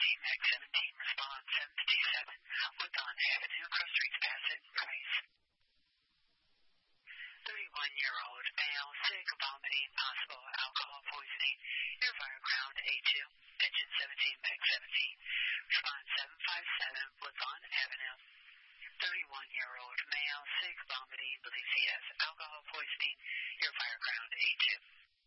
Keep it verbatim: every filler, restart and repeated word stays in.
seventeen, Max seventeen, respond seven fifty-seven, Woodlawn Avenue, Cross Streets, Bassett, Price. thirty-one-year-old male, sick, vomiting, possible alcohol poisoning, near Fireground, A two, Engine seventeen, Max seventeen, respond seven five seven, Woodlawn Avenue. thirty-one-year-old male, sick, vomiting, believes he has alcohol poisoning, near Fireground, A two.